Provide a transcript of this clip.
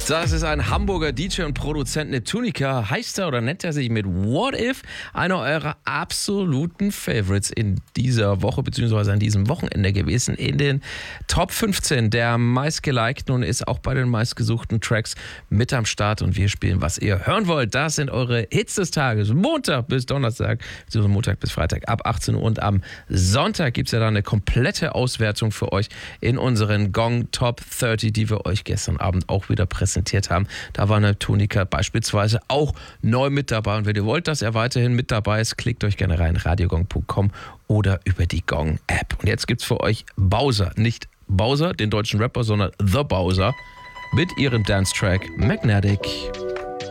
Das ist ein Hamburger DJ und Produzent, Neptunica, heißt er oder nennt er sich mit What If? Einer eurer absoluten Favorites in dieser Woche bzw. an diesem Wochenende gewesen. In den Top 15 der meistgelikten und ist auch bei den meistgesuchten Tracks mit am Start. Und wir spielen, was ihr hören wollt. Das sind eure Hits des Tages. Montag bis Donnerstag, bzw. Montag bis Freitag ab 18 Uhr. Und am Sonntag gibt es ja dann eine komplette Auswertung für euch in unseren Gong Top 30, die wir euch gestern Abend auch wieder präsentiert haben. Da war Neptunica beispielsweise auch neu mit dabei. Und wenn ihr wollt, dass er weiterhin mit dabei ist, klickt euch gerne rein, radiogong.com oder über die Gong-App. Und jetzt gibt's für euch Bowser. Nicht Bowser, den deutschen Rapper, sondern The Bowser mit ihrem Dance-Track Magnetic.